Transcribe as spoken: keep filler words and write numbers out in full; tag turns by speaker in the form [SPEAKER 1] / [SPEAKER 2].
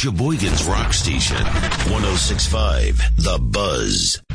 [SPEAKER 1] Sheboygan's Rock Station, one oh six point five The Buzz.